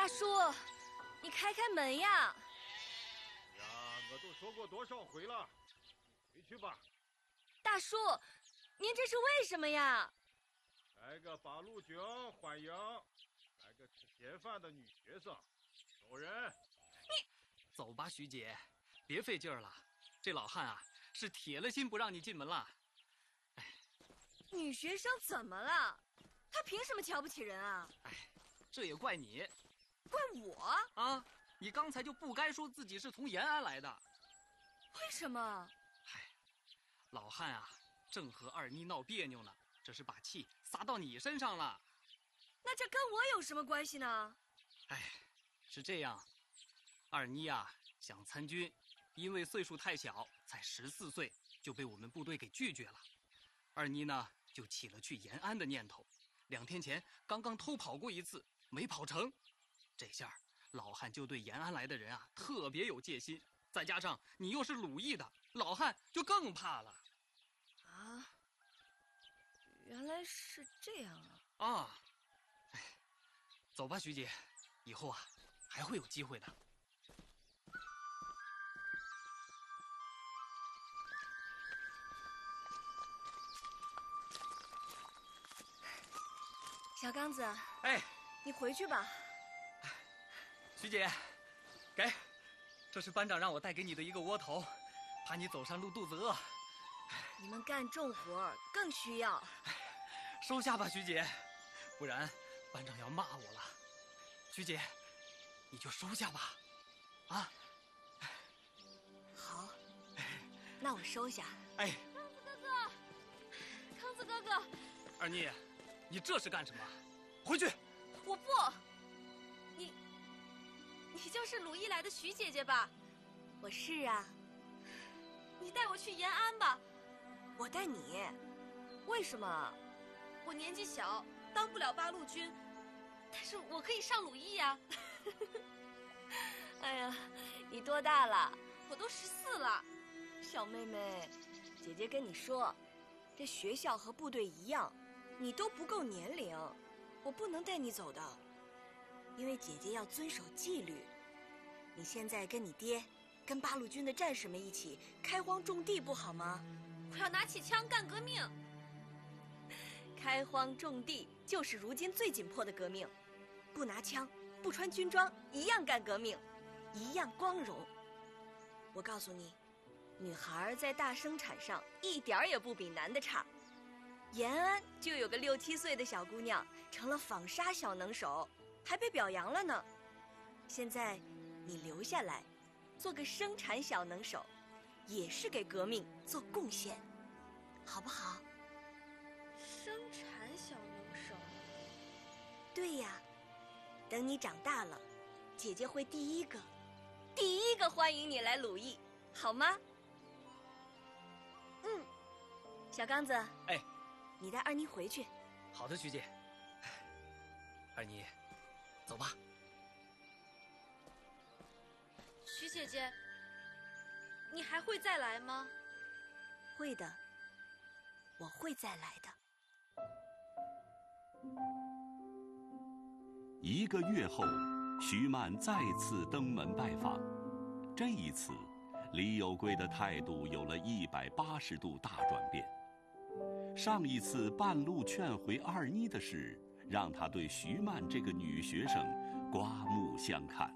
大叔，你开开门呀！ 呀，我都说过多少回了，回去吧。 大叔，您这是为什么呀？ 来个八路军欢迎，来个吃闲饭的女学生，走人。 走吧，徐姐，别费劲儿了。这老汉啊，是铁了心不让你进门了。哎， 女学生怎么了？她凭什么瞧不起人啊？ 哎，这也怪你。 怪我啊！你刚才就不该说自己是从延安来的。 为什么？ 嗨，老汉啊，正和二妮闹别扭呢，这是把气撒到你身上了。 那这跟我有什么关系呢？ 哎，是这样，二妮啊想参军，因为岁数太小，才14岁，就被我们部队给拒绝了。二妮呢就起了去延安的念头，2天前刚刚偷跑过一次，没跑成。这下老汉就对延安来的人啊特别有戒心，再加上你又是鲁艺的，老汉就更怕了。 啊，原来是这样啊！ 啊，哎，走吧，徐姐，以后啊还会有机会的。 小刚子， 哎， 你回去吧。 徐姐，给，这是班长让我带给你的一个窝头，怕你走山路肚子饿。 你们干重活更需要。 收下吧，徐姐，不然班长要骂我了。徐姐，你就收下吧，啊。 好，那我收下。 哎， 康子哥哥， 二妮，你这是干什么？回去！ 我不。你就是鲁艺来的徐姐姐吧？我是啊。你带我去延安吧。我带你？为什么？我年纪小，当不了八路军，但是我可以上鲁艺呀。哎呀，你多大了？我都14了。小妹妹，姐姐跟你说，这学校和部队一样，你都不够年龄，我不能带你走的。因为姐姐要遵守纪律。你现在跟你爹，跟八路军的战士们一起开荒种地不好吗？我要拿起枪干革命。开荒种地就是如今最紧迫的革命，不拿枪，不穿军装，一样干革命，一样光荣。我告诉你，女孩在大生产上一点儿也不比男的差。延安就有个6、7岁的小姑娘成了纺纱小能手，还被表扬了呢。现在你留下来，做个生产小能手，也是给革命做贡献，好不好？生产小能手。对呀，等你长大了，姐姐会第一个欢迎你来鲁艺，好吗？嗯，小刚子， 哎， 你带二妮回去。 好的，徐姐。二妮，走吧。 徐姐姐，你还会再来吗？会的，我会再来的。 1个月后，徐曼再次登门拜访。这一次，李有贵的态度有了180度大转变。上一次半路劝回二妮的事，让他对徐曼这个女学生刮目相看。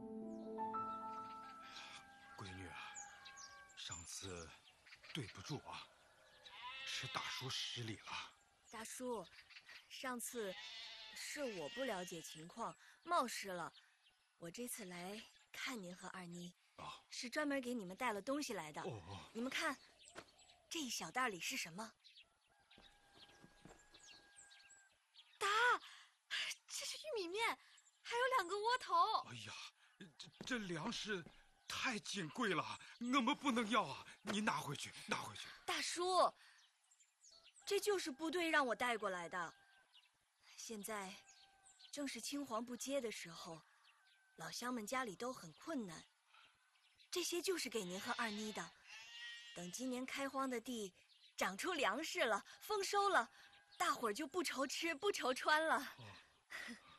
闺女啊，上次对不住啊，是大叔失礼了。 大叔，上次是我不了解情况，冒失了。我这次来看您和二妮，是专门给你们带了东西来的。你们看，这一小袋里是什么？答，这是玉米面，还有2个窝头。 哎呀，这粮食太金贵了，我们不能要啊！你拿回去，拿回去。 大叔，这就是部队让我带过来的。现在正是青黄不接的时候，老乡们家里都很困难，这些就是给您和二妮的。等今年开荒的地长出粮食了，丰收了，大伙儿就不愁吃不愁穿了。